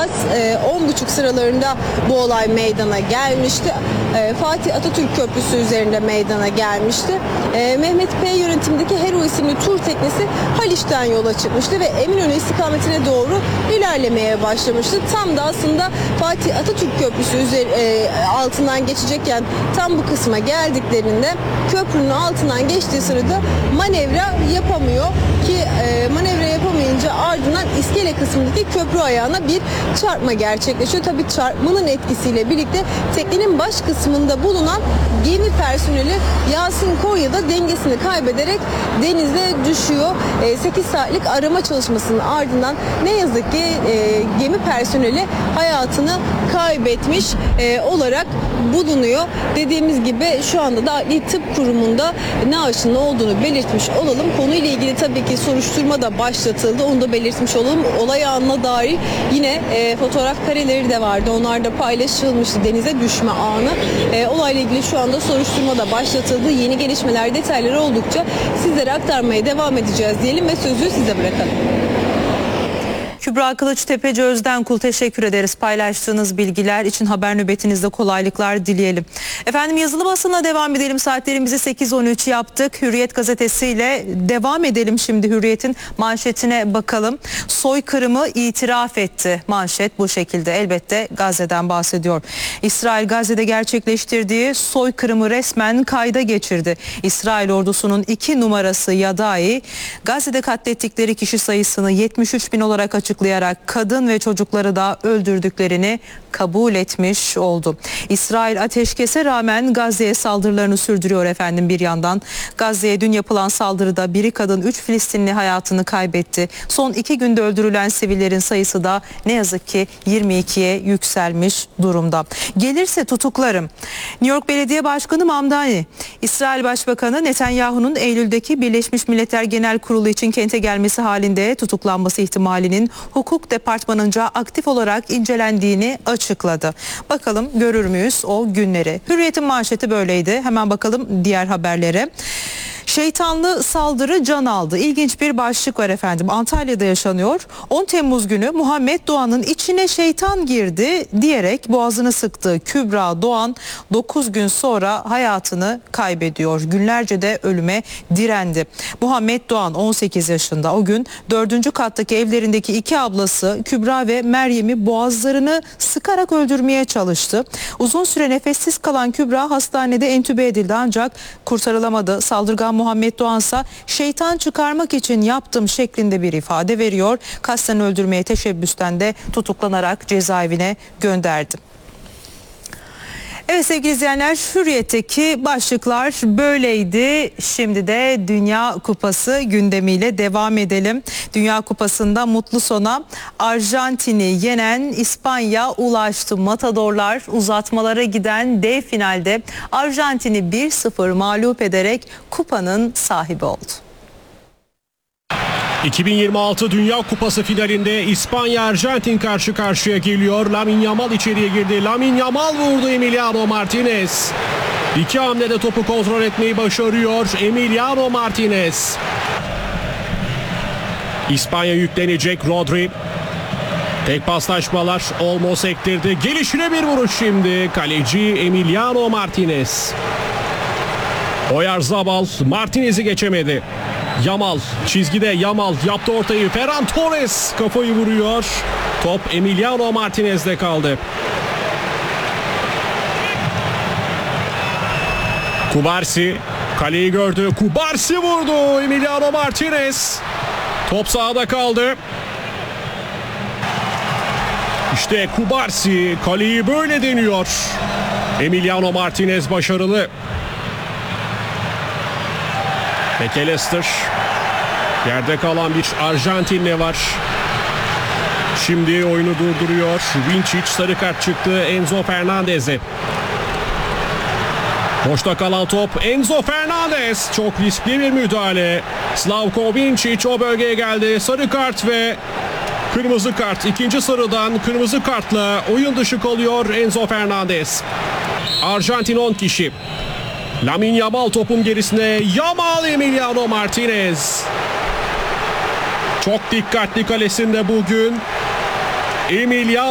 saat 10.30 sıralarında bu olay meydana gelmişti. Fatih Atatürk Köprüsü üzerinde meydana gelmişti. Mehmet P. yönetimindeki Hero isimli tur teknesi Haliç'ten yola çıkmıştı ve Eminönü istikametine doğru ilerlemeye başlamıştı. Tam da aslında Fatih Atatürk Köprüsü altından geçecekken tam bu kısma geldiklerinde köprünün altından geçtiği sırada manevra yapamıyor ki manevra yapamayınca ardından iskele kısmındaki köprü ayağına bir çarpma gerçekleşiyor. Tabii çarpmanın etkisiyle birlikte teknenin baş kısmında bulunan gemi personeli Yasin Konya da dengesini kaybederek denize düşüyor. 8 saatlik arama çalışmasının ardından ne yazık ki gemi personeli hayatını kaybetmiş olarak bulunuyor. Dediğimiz gibi şu anda da Adli Tıp Kurumu'nda naaşının olduğunu belirtmiş olalım. Konuyla ilgili tabii ki soruşturma da başlatıldı. Onu da belirtmiş olalım. Olay anına dair yine fotoğraf kareleri de vardı. Onlar da paylaşılmıştı. Denize düşme anı. Olayla ilgili şu anda soruşturma da başlatıldı. Yeni gelişmeler, detayları oldukça sizlere aktarmaya devam edeceğiz diyelim ve sözü size bırakalım. Kübra Kılıçtepeci Özdenkul, teşekkür ederiz paylaştığınız bilgiler için. Haber nöbetinizde kolaylıklar dileyelim. Efendim, yazılı basına devam edelim. Saatlerimizi 8:13 yaptık. Hürriyet gazetesiyle devam edelim şimdi. Hürriyet'in manşetine bakalım. Soykırımı itiraf etti. Manşet bu şekilde. Elbette Gazze'den bahsediyor. İsrail Gazze'de gerçekleştirdiği soykırımı resmen kayda geçirdi. İsrail ordusunun 2 numarası Yadai, Gazze'de katlettikleri kişi sayısını 73.000 olarak açıklayarak kadın ve çocukları da öldürdüklerini kabul etmiş oldu. İsrail ateşkese rağmen Gazze'ye saldırılarını sürdürüyor efendim bir yandan. Gazze'ye dün yapılan saldırıda biri kadın 3 Filistinli hayatını kaybetti. Son 2 günde öldürülen sivillerin sayısı da ne yazık ki 22'ye yükselmiş durumda. Gelirse tutuklarım. New York Belediye Başkanı Mamdani, İsrail Başbakanı Netanyahu'nun Eylül'deki Birleşmiş Milletler Genel Kurulu için kente gelmesi halinde tutuklanması ihtimalinin hukuk departmanınca aktif olarak incelendiğini açıkladı. Bakalım görür müyüz o günleri? Hürriyet'in manşeti böyleydi. Hemen bakalım diğer haberlere. Şeytanlı saldırı can aldı. İlginç bir başlık var efendim. Antalya'da yaşanıyor. 10 Temmuz günü Muhammed Doğan'ın içine şeytan girdi diyerek boğazını sıktığı Kübra Doğan 9 gün sonra hayatını kaybediyor. Günlerce de ölüme direndi. Muhammed Doğan 18 yaşında. O gün 4. kattaki evlerindeki 2 ablası Kübra ve Meryem'i boğazlarını sıkarak öldürmeye çalıştı. Uzun süre nefessiz kalan Kübra hastanede entübe edildi ancak kurtarılamadı. Saldırgan Muhammed Doğansa şeytan çıkarmak için yaptım şeklinde bir ifade veriyor. Kasten öldürmeye teşebbüsten de tutuklanarak cezaevine gönderdi. Evet sevgili izleyenler, Hürriyet'teki başlıklar böyleydi. Şimdi de Dünya Kupası gündemiyle devam edelim. Dünya Kupası'nda mutlu sona Arjantin'i yenen İspanya ulaştı. Matadorlar uzatmalara giden dev finalde Arjantin'i 1-0 mağlup ederek kupanın sahibi oldu. 2026 Dünya Kupası finalinde İspanya-Arjantin karşı karşıya geliyor. Lamine Yamal içeriye girdi. Lamine Yamal vurdu Emiliano Martinez. 2 hamlede topu kontrol etmeyi başarıyor Emiliano Martinez. İspanya yüklenecek Rodri. Tek paslaşmalar Olmo sektirdi. Gelişine bir vuruş şimdi. Kaleci Emiliano Martinez. Oyarzabal Martinez'i geçemedi. Yamal çizgide, Yamal yaptı ortayı. Ferran Torres kafayı vuruyor. Top Emiliano Martinez'de kaldı. Kubarsi kaleyi gördü. Kubarsi vurdu. Emiliano Martinez. Top sahada kaldı. İşte Kubarsi kaleyi böyle deniyor. Emiliano Martinez başarılı. McAllister. Yerde kalan bir Arjantinli var. Şimdi oyunu durduruyor. Vinčić sarı kart çıktı Enzo Fernandez'e. Boşta kalan top Enzo Fernandez. Çok riskli bir müdahale. Slavko Vinčić o bölgeye geldi. Sarı kart ve kırmızı kart. İkinci sarıdan kırmızı kartla oyun dışı kalıyor Enzo Fernandez. Arjantin 10 kişi. Lamine Yamal topun gerisine. Yamal Emiliano Martinez. Çok dikkatli kalesinde bugün. Emiliano